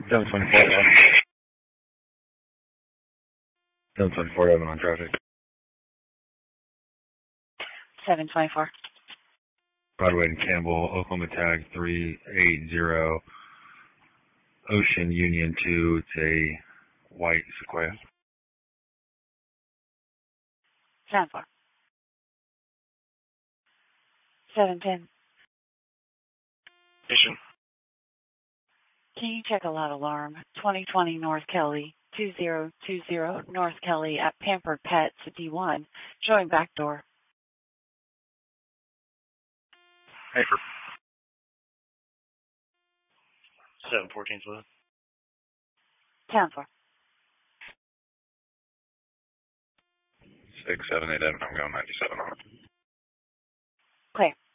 724. 724, Evan on traffic. 724. Broadway and Campbell, Oklahoma tag 380, Ocean Union 2. It's a white Sequoia. 7-4. 710. Mission. Can you check a loud alarm? 2020 North Kelly, 2020 North Kelly at Pampered Pets D1, showing back door. Paper. 714's with. 10-4. 678 Evan, I'm going 97 on. Clear.